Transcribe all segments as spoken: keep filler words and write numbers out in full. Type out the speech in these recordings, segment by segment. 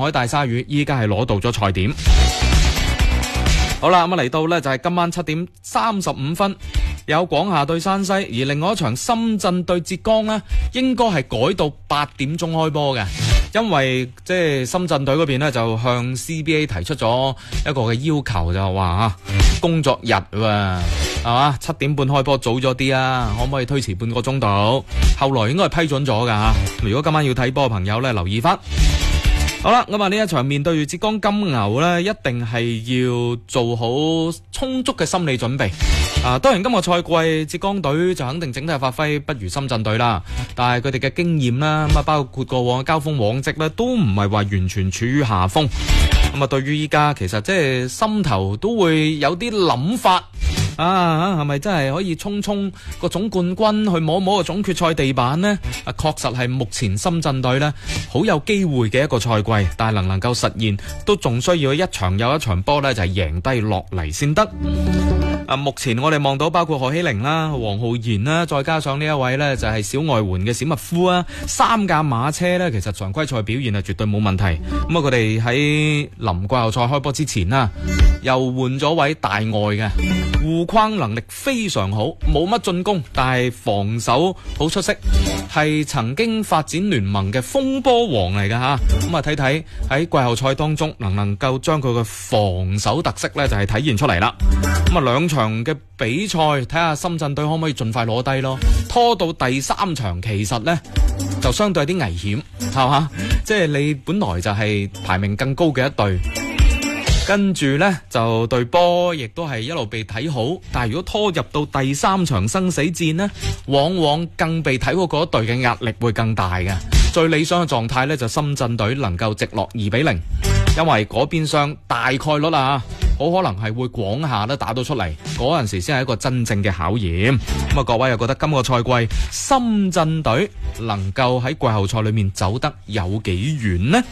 海大鯊魚依家係攞到咗賽點。好啦，咁啊嚟到呢就係今晚七點三十五分，有廣廈對山西，而另外一場深圳對浙江呢，應該係改到八點鐘開波嘅，因為即係深圳隊嗰邊呢，就向 C B A 提出咗一個嘅要求，就話啊工作日喎，係嘛，七點半開波早咗啲啊，可唔可以推遲半個鐘度？後來應該係批准咗噶吓。如果今晚要睇波嘅朋友呢，留意翻。好啦，咁啊呢一場面對住浙江金牛呢，一定係要做好充足嘅心理準備。啊，當然今個賽季浙江隊就肯定整體發揮不如深圳隊啦，但係佢哋嘅經驗啦，咁啊包括過往嘅交鋒往績呢，都唔係話完全處於下風。咁啊，對於依家其實即係心頭都會有啲諗法。啊，係咪真係可以衝衝個總冠軍，去摸摸個總決賽地板呢？啊，確實係目前深圳隊呢好有機會嘅一個賽季，但係能唔能夠實現，都仲需要一場又一場波呢，就係贏低落嚟先得。啊，目前我哋望到包括何希玲啦、黃浩然啦，再加上呢一位呢，就係小外援嘅史密夫啊，三架馬車呢，其實常規賽表現係絕對冇問題。咁啊，佢哋喺臨季後賽開波之前啦，又換咗位大外嘅。護框能力非常好，冇乜進攻，但係防守好出色，係曾經發展聯盟嘅風波王嚟㗎吓。咁啊，睇睇喺季後賽當中能唔能夠將佢嘅防守特色呢，就係體現出嚟啦。咁啊，兩場嘅比賽睇下深圳隊可唔可以盡快攞低咯，拖到第三場其實呢，就相對有啲危險，係嘛？即係你本來就係排名更高嘅一隊。跟住呢，就對波亦都係一路被睇好，但係如果拖入到第三場生死戰呢，往往更被睇好嗰隊嘅壓力會更大嘅。最理想嘅狀態呢，就深圳隊能夠直落二比零，因為嗰邊廂大概率啊，好可能係會廣廈都打到出嚟，嗰陣時先係一個真正嘅考驗。咁啊，各位又覺得今個賽季深圳隊能夠喺季後賽裏面走得有幾遠呢？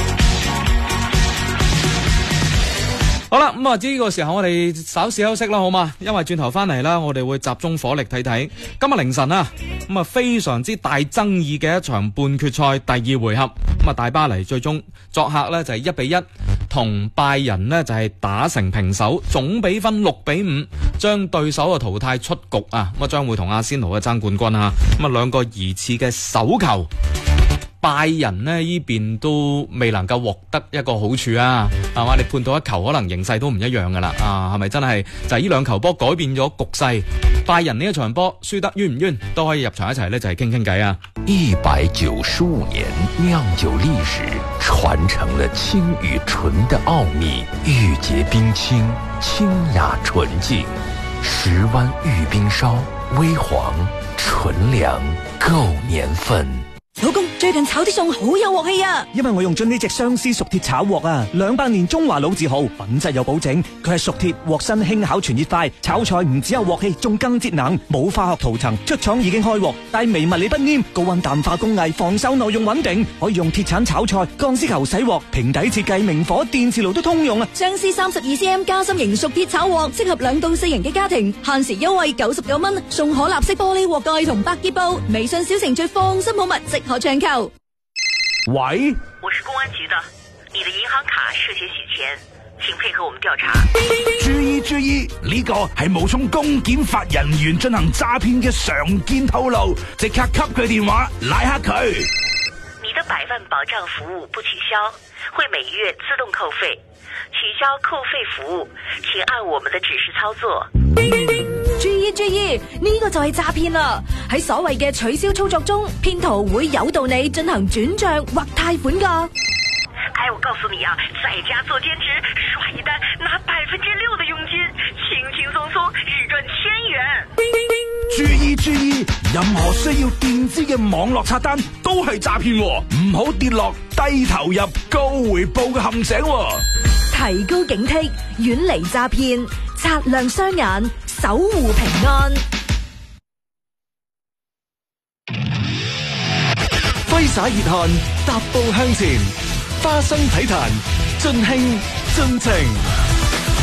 好啦，咁啊，呢個時候我哋稍事休息啦，好嘛？因為轉頭翻嚟啦，我哋會集中火力睇睇今日凌晨啊，咁啊非常之大爭議嘅一場半決賽第二回合，咁啊大巴黎最終作客呢就係一比一同拜仁呢就係打成平手，總比分六比五，將對手啊淘汰出局啊，咁啊將會同阿仙奴啊爭冠軍啊，咁啊兩個疑似嘅手球。拜仁呢依邊都未能夠獲得一個好處啊，係嘛？你判到一球，可能形勢都唔一樣噶啦，啊，係咪真係就係呢兩球波改變咗局勢？拜仁呢一場波輸得冤唔冤，都可以入場一齊呢，就係傾傾偈啊！ 一百九十五年釀酒歷史，傳承了清與醇的奧秘，玉潔冰清，清雅純淨，十灣玉冰燒，微黃純良，夠年份。 老公，最近炒啲餸好有鑊氣啊！ 因為我用咗呢隻相思熟鐵炒鑊啊，兩百年中華老字號，品質有保證。佢係熟鐵鑊身輕巧傳熱快，炒菜唔只有鑊氣，仲更節能，冇化學塗層，出廠已經開鑊，帶微物理不黏，高溫淡化工藝，防銹耐用穩定，可以用鐵鏟炒菜，鋼絲球洗鑊，平底設計，明火電磁爐都通用啊！ 相思三十二 cm 加深型熟鐵炒鑊，適合兩到四人嘅家庭，限時優惠九十九蚊，送可立式玻璃鑊蓋同百潔布。微信小程序放心好物，即可搶購。 喂， 我是公安局的，你的銀行卡涉嫌洗錢，請配合我們調查。 注意注意，呢個係冒充公檢法人員進行詐騙嘅常見套路，即刻給佢電話拉黑佢。 你的百萬保障服務不取消，會每月自動扣費。取消扣費服務，請按我們的指示操作。 注意注意，呢個就係詐騙啦！喺所謂嘅取消操作中，騙徒會誘導你進行轉賬或貸款噶。 哎，我告訴你啊，在家做兼職，刷一單拿百分之六的佣金，輕輕鬆鬆日賺千元。 注意注意，任何需要墊資嘅網絡刷單都係詐騙，唔好跌落低投入高回報嘅陷阱。 提高警惕，遠離詐騙，擦亮雙眼，守護平安。 揮灑熱汗，踏步向前，花生體壇，盡興盡情。